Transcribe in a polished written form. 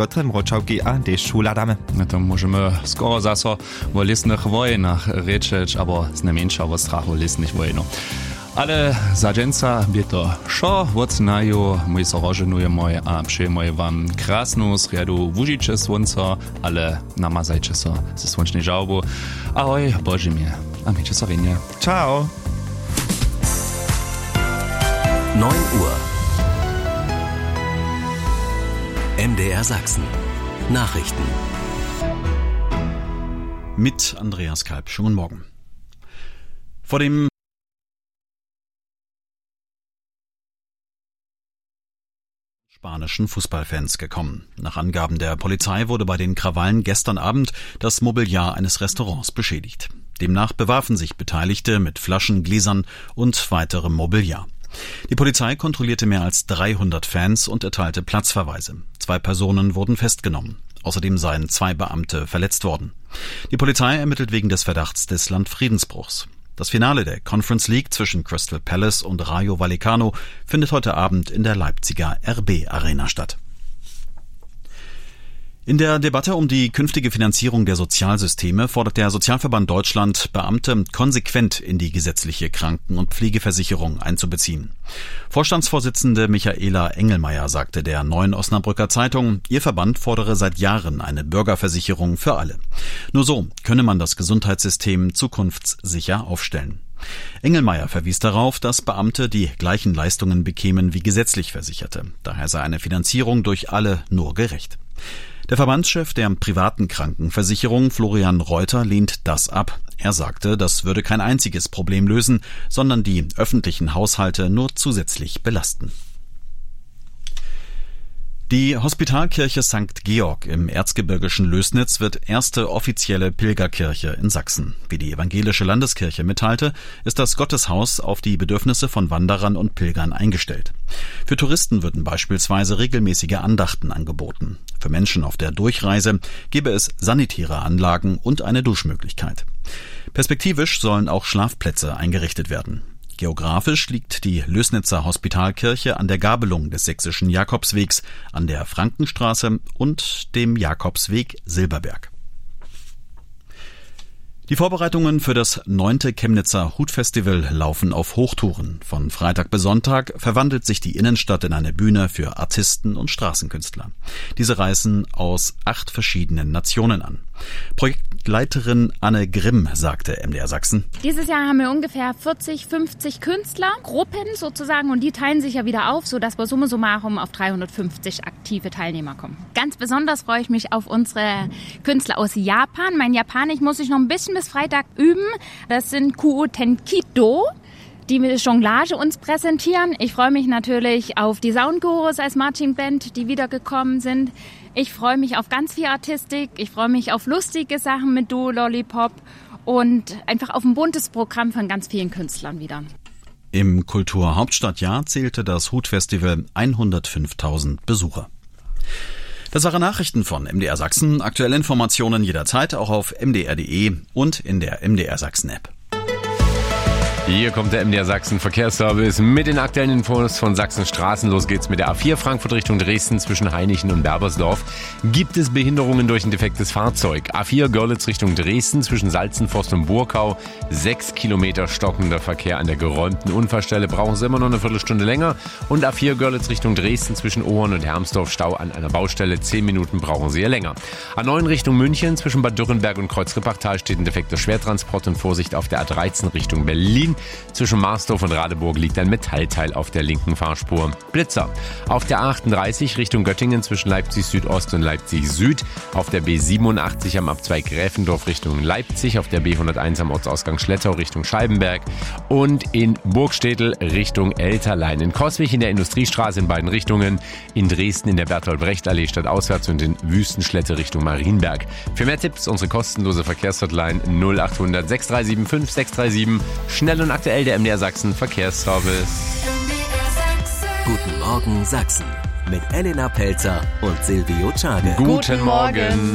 Piotrem Roczałki a Deszu ladamy. To możemy skoro zase o listnych wojnach rečeć, aber z najmniejsza o strachu listnych wojnów. Ale zadženca by to šo odznajú, my sa roženujeme a přejeme vám krásnu sredu, vužiče slunca, ale namazajte sa ze slunčnej žalbu. Ahoj, Božimie. A miejcie sa rinie. Ciao. 9 Uhr. MDR Sachsen. Nachrichten. Mit Andreas Kalb. Schönen Morgen. Vor dem spanischen Fußballfans gekommen. Nach Angaben der Polizei wurde bei den Krawallen gestern Abend das Mobiliar eines Restaurants beschädigt. Demnach bewarfen sich Beteiligte mit Flaschen, Gläsern und weiterem Mobiliar. Die Polizei kontrollierte mehr als 300 Fans und erteilte Platzverweise. 2 Personen wurden festgenommen. Außerdem seien 2 Beamte verletzt worden. Die Polizei ermittelt wegen des Verdachts des Landfriedensbruchs. Das Finale der Conference League zwischen Crystal Palace und Rayo Vallecano findet heute Abend in der Leipziger RB Arena statt. In der Debatte um die künftige Finanzierung der Sozialsysteme fordert der Sozialverband Deutschland, Beamte konsequent in die gesetzliche Kranken- und Pflegeversicherung einzubeziehen. Vorstandsvorsitzende Michaela Engelmeier sagte der Neuen Osnabrücker Zeitung, ihr Verband fordere seit Jahren eine Bürgerversicherung für alle. Nur so könne man das Gesundheitssystem zukunftssicher aufstellen. Engelmeier verwies darauf, dass Beamte die gleichen Leistungen bekämen wie gesetzlich Versicherte. Daher sei eine Finanzierung durch alle nur gerecht. Der Verbandschef der privaten Krankenversicherung, Florian Reuter, lehnt das ab. Er sagte, das würde kein einziges Problem lösen, sondern die öffentlichen Haushalte nur zusätzlich belasten. Die Hospitalkirche St. Georg im erzgebirgischen Lößnitz wird erste offizielle Pilgerkirche in Sachsen. Wie die evangelische Landeskirche mitteilte, ist das Gotteshaus auf die Bedürfnisse von Wanderern und Pilgern eingestellt. Für Touristen würden beispielsweise regelmäßige Andachten angeboten. Für Menschen auf der Durchreise gäbe es sanitäre Anlagen und eine Duschmöglichkeit. Perspektivisch sollen auch Schlafplätze eingerichtet werden. Geografisch liegt die Lößnitzer Hospitalkirche an der Gabelung des sächsischen Jakobswegs, an der Frankenstraße und dem Jakobsweg Silberberg. Die Vorbereitungen für das 9. Chemnitzer Hutfestival laufen auf Hochtouren. Von Freitag bis Sonntag verwandelt sich die Innenstadt in eine Bühne für Artisten und Straßenkünstler. Diese reisen aus 8 verschiedenen Nationen an. Projektleiterin Anne Grimm sagte MDR Sachsen: Dieses Jahr haben wir ungefähr 40, 50 Künstler, Gruppen sozusagen, und die teilen sich ja wieder auf, sodass wir summa summarum auf 350 aktive Teilnehmer kommen. Ganz besonders freue ich mich auf unsere Künstler aus Japan. Mein Japanisch muss ich noch ein bisschen bis Freitag üben. Das sind Kuo Tenkido, die mit Jonglage uns präsentieren. Ich freue mich natürlich auf die Soundchorus als Marching Band, die wiedergekommen sind. Ich freue mich auf ganz viel Artistik. Ich freue mich auf lustige Sachen mit Duo Lollipop und einfach auf ein buntes Programm von ganz vielen Künstlern wieder. Im Kulturhauptstadtjahr zählte das Hutfestival 105.000 Besucher. Das waren Nachrichten von MDR Sachsen. Aktuelle Informationen jederzeit auch auf mdr.de und in der MDR Sachsen App. Hier kommt der MDR Sachsen Verkehrsservice mit den aktuellen Infos von Sachsen Straßen. Los geht's mit der A4 Frankfurt Richtung Dresden zwischen Hainichen und Berbersdorf. Gibt es Behinderungen durch ein defektes Fahrzeug? A4 Görlitz Richtung Dresden zwischen Salzenforst und Burkau. 6 Kilometer stockender Verkehr an der geräumten Unfallstelle. Brauchen Sie immer noch eine Viertelstunde länger. Und A4 Görlitz Richtung Dresden zwischen Ohren und Hermsdorf. Stau an einer Baustelle. 10 Minuten brauchen Sie hier länger. A9 Richtung München zwischen Bad Dürrenberg und Kreuzrippachtal steht ein defekter Schwertransport und Vorsicht auf der A13 Richtung Berlin. Zwischen Marsdorf und Radeburg liegt ein Metallteil auf der linken Fahrspur. Blitzer. Auf der A38 Richtung Göttingen zwischen Leipzig Südost und Leipzig Süd. Auf der B87 am Abzweig Gräfendorf Richtung Leipzig. Auf der B101 am Ortsausgang Schlettau Richtung Scheibenberg. Und in Burgstädtel Richtung Elterlein. In Coswig in der Industriestraße in beiden Richtungen. In Dresden in der Bertolt-Brecht-Allee stadtauswärts und in Wüstenschlette Richtung Marienberg. Für mehr Tipps unsere kostenlose Verkehrshotline 0800 6375 637. Schnell und aktuell der MDR Sachsen Verkehrsservice. Guten Morgen Sachsen mit Elena Pelzer und Silvio Czage. Guten Morgen.